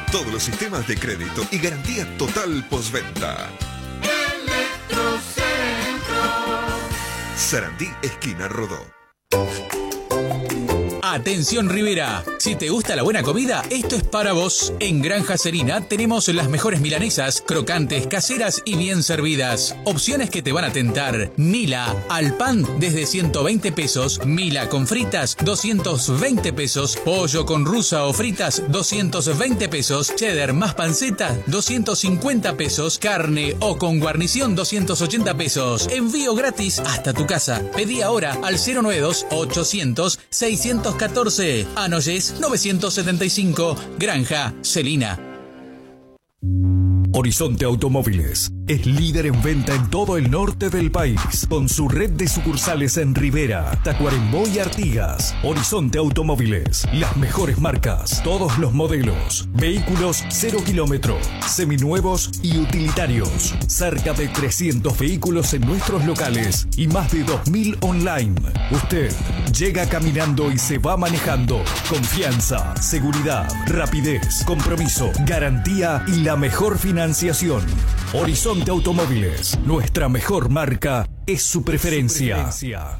todos los sistemas de crédito y garantía total postventa. Sarandí, esquina Rodó. Atención Rivera, si te gusta la buena comida, esto es para vos. En Granja Serina tenemos las mejores milanesas, crocantes, caseras y bien servidas. Opciones que te van a tentar. Mila al pan desde 120 pesos, Mila con fritas 220 pesos, pollo con rusa o fritas 220 pesos, cheddar más panceta 250 pesos, carne o con guarnición 280 pesos. Envío gratis hasta tu casa. Pedí ahora al 092 800 614. Anoyes 975. Granja Celina. Horizonte Automóviles es líder en venta en todo el norte del país, con su red de sucursales en Rivera, Tacuarembó y Artigas. Horizonte Automóviles, las mejores marcas, todos los modelos, vehículos 0 kilómetro, seminuevos y utilitarios. Cerca de 300 vehículos en nuestros locales y más de 2000 online. Usted llega caminando y se va manejando. Confianza, seguridad, rapidez, compromiso, garantía y la mejor financiación. Horizonte Automóviles, nuestra mejor marca es su preferencia.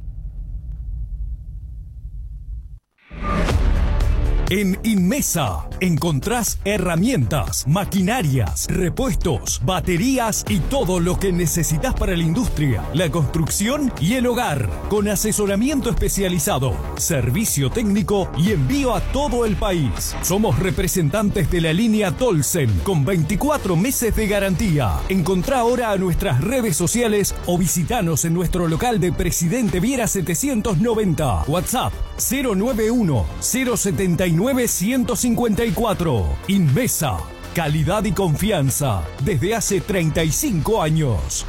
En Inmesa encontrás herramientas, maquinarias, repuestos, baterías y todo lo que necesitas para la industria, la construcción y el hogar, con asesoramiento especializado, servicio técnico y envío a todo el país. Somos representantes de la línea Tolsen con 24 meses de garantía. Encontrá ahora a nuestras redes sociales o visitanos en nuestro local de Presidente Viera 790. WhatsApp 091 079 154. Inmesa, calidad y confianza desde hace 35 años.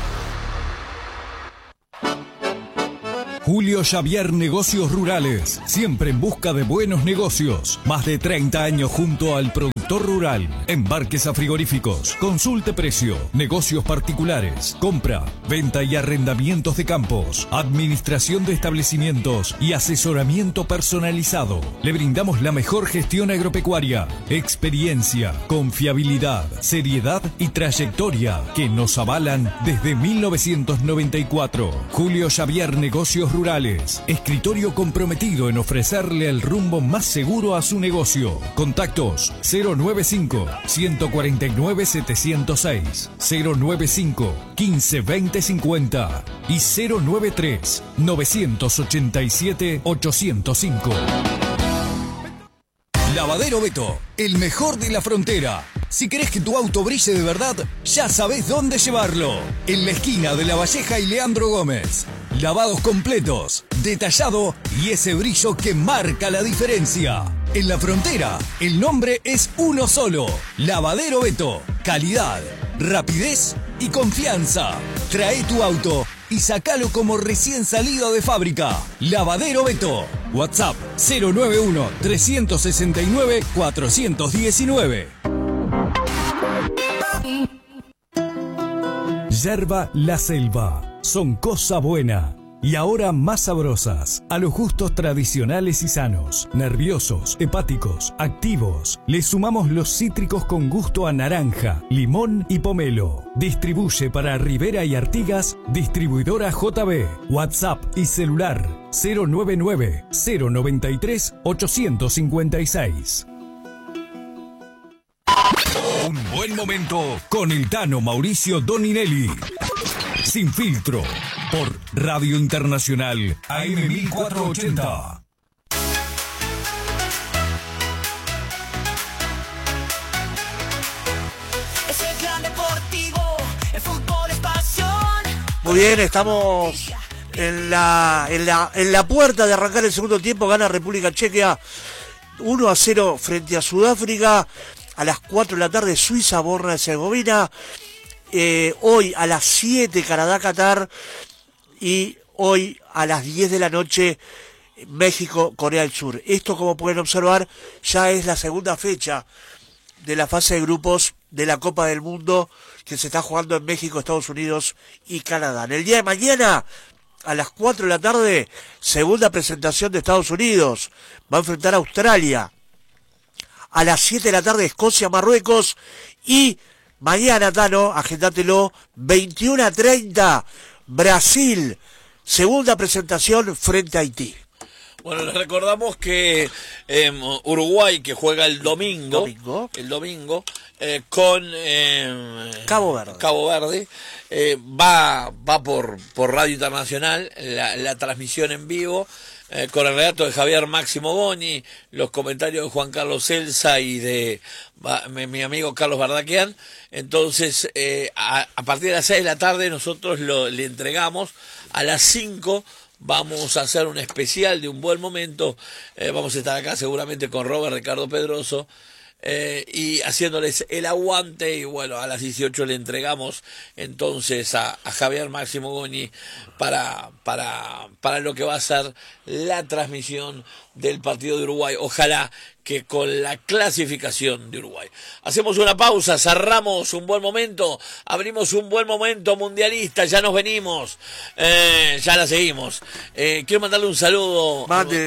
Julio Xavier Negocios Rurales, siempre en busca de buenos negocios. Más de 30 años junto al productor rural. Embarques a frigoríficos, consulte precio, negocios particulares, compra, venta y arrendamientos de campos, administración de establecimientos y asesoramiento personalizado. Le brindamos la mejor gestión agropecuaria, experiencia, confiabilidad, seriedad y trayectoria que nos avalan desde 1994. Julio Xavier Negocios Rurales, escritorio comprometido en ofrecerle el rumbo más seguro a su negocio. Contactos 095 149 706, 095 15 20 50 y 093 987 805. Lavadero Beto, el mejor de la frontera. Si querés que tu auto brille de verdad, ya sabés dónde llevarlo. En la esquina de La Valleja y Leandro Gómez. Lavados completos, detallado y ese brillo que marca la diferencia. En la frontera, el nombre es uno solo. Lavadero Beto. Calidad, rapidez y confianza. Trae tu auto y sacalo como recién salido de fábrica. Lavadero Beto. WhatsApp 091 369 419. Yerba La Selva. Son cosa buena. Y ahora más sabrosas, a los gustos tradicionales y sanos, nerviosos, hepáticos, activos. Le sumamos los cítricos con gusto a naranja, limón y pomelo. Distribuye para Rivera y Artigas, distribuidora JB. WhatsApp y celular 099 093 856. Un buen momento con el Tano Mauricio Doninelli. Sin filtro, por Radio Internacional AM 1480. Es el Clan Deportivo, el fútbol es pasión. Muy bien, estamos en la puerta de arrancar el segundo tiempo. Gana República Checa 1-0 frente a Sudáfrica. A las 4 de la tarde, Suiza, Bosnia-Herzegovina. Hoy a las 7 Canadá, Qatar, y hoy a las 10 de la noche México, Corea del Sur. Esto, como pueden observar, ya es la segunda fecha de la fase de grupos de la Copa del Mundo que se está jugando en México, Estados Unidos y Canadá. En el día de mañana, a las 4 de la tarde, segunda presentación de Estados Unidos. Va a enfrentar a Australia. a las 7 de la tarde, Escocia-Marruecos. Y mañana, Tano, agendátelo, 21:30, Brasil, segunda presentación frente a Haití. Bueno, les recordamos que Uruguay, que juega el domingo con Cabo Verde. Cabo Verde, va por Radio Internacional la transmisión en vivo, con el relato de Javier Máximo Goni, los comentarios de Juan Carlos Celsa y de mi amigo Carlos Bardaquian. Entonces, a partir de las 6 de la tarde nosotros le entregamos. A las 5 vamos a hacer un especial de Un Buen Momento. Vamos a estar acá seguramente con Robert Ricardo Pedroso, y haciéndoles el aguante. Y bueno, a las 18 le entregamos entonces a Javier Máximo Goni para lo que va a ser la transmisión del partido de Uruguay. Ojalá que con la clasificación de Uruguay. Hacemos una pausa, cerramos Un Buen Momento, abrimos Un Buen Momento mundialista, ya nos venimos, ya la seguimos. Quiero mandarle un saludo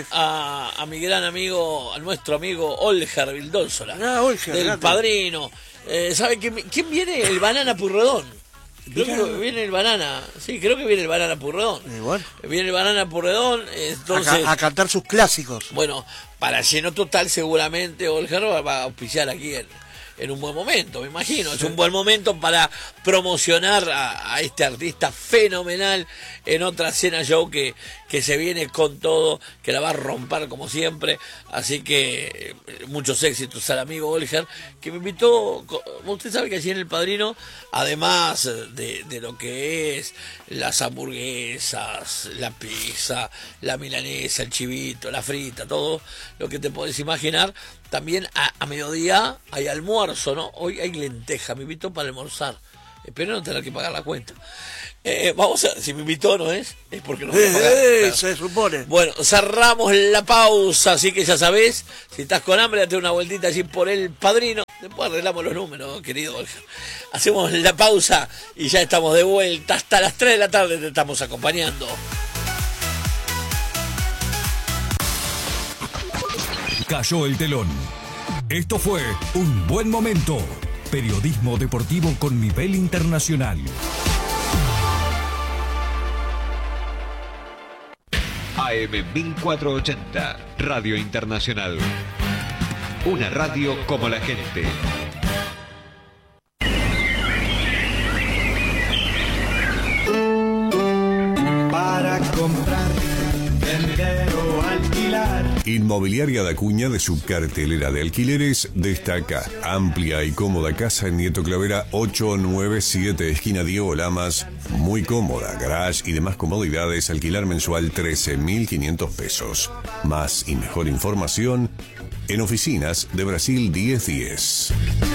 a mi gran amigo, a nuestro amigo Olger Vildósola, del Padrino. ¿Sabe quién viene? El Banana Purredón. Creo que viene el Banana, sí, creo que viene el Banana Purredón. Bueno. Viene el Banana Purredón, entonces... A cantar sus clásicos. Bueno, para lleno total seguramente Olger va a auspiciar aquí en Un Buen Momento, me imagino. Es un buen momento para promocionar a este artista fenomenal en otra cena show que se viene con todo, que la va a romper como siempre. Así que muchos éxitos al amigo Olger, que me invitó. Usted sabe que allí en El Padrino, además de lo que es las hamburguesas, la pizza, la milanesa, el chivito, la frita, todo lo que te podés imaginar, también a mediodía hay almuerzo, ¿no? Hoy hay lenteja, me invitó para almorzar. Espero no tener que pagar la cuenta. Vamos a, si me invitó, ¿no es? Es porque no voy a pagar. Claro. Se supone. Bueno, cerramos la pausa, así que ya sabés, si estás con hambre, date una vueltita allí por El Padrino. Después arreglamos los números, querido Olger. Hacemos la pausa y ya estamos de vuelta. Hasta las 3 de la tarde te estamos acompañando. Cayó el telón. Esto fue Un Buen Momento. Periodismo deportivo con nivel internacional. AM 1480, Radio Internacional. Una radio como la gente. Para comprar, vender o alquilar. Inmobiliaria da Cuña, de su cartelera de alquileres, destaca amplia y cómoda casa en Nieto Clavera 897, esquina Diego Lamas. Muy cómoda, garage y demás comodidades, alquilar mensual 13.500 pesos. Más y mejor información en Oficinas de Brasil 1010.